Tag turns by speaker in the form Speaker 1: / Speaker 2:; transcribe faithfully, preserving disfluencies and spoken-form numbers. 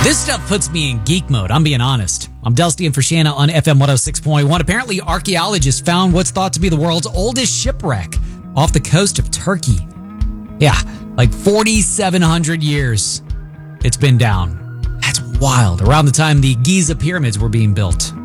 Speaker 1: This stuff puts me in geek mode, I'm being honest. I'm Delsty and for Shanna on F M one oh six point one. Apparently, archaeologists found what's thought to be the world's oldest shipwreck off the coast of Turkey. Yeah, like forty-seven hundred years it's been down. That's wild. Around the time the Giza pyramids were being built.